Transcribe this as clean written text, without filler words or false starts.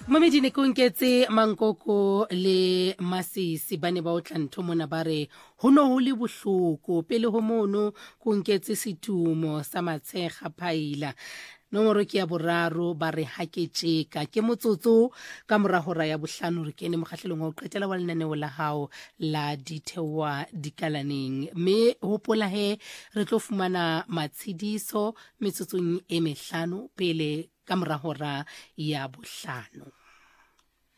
Mamedine ko nketse Mankoko le Masisi ba ne ba o tlantho mona ba re ho no ho le bohloko pele ho mono ko nketse setumo sa Matshega Phaila. Nomoro ke ya boraro ba re ha ke tjeka ke motsotso ka mora hora ya bohlano re kene mokgahlelong wa ho qetela wa lenaneo la hao la dithewa dikalaneng me hopola he re tlo fumana matshidiso metsotsong e mehlano pele ka mora hora ya bohlano.